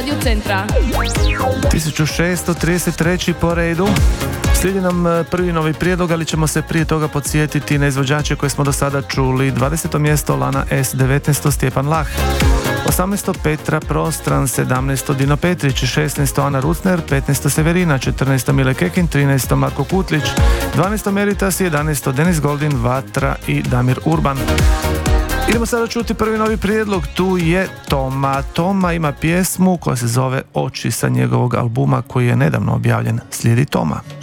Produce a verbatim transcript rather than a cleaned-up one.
Radio Centra. tisuću šesto trideset treći po redu. Slijedi nam prvi novi prijedlog, ali ćemo se prije toga podsjetiti na izvođače koje smo do sada čuli. dvadeseto mjesto Lana S, devetnaesto Stjepan Lah, osamnaesto Petra Prostran, sedamnaesto Dino Petrić, šesnaesto Ana Rucner, petnaesto Severina, četrnaesto Mile Kekin, trinaesto Marko Kutlić, dvanaesto Meritas, jedanaesto Denis Goldin, Vatra i Damir Urban. Idemo sada čuti prvi novi prijedlog, tu je Toma. Toma ima pjesmu koja se zove Oči sa njegovog albuma koji je nedavno objavljen. Slijedi Toma.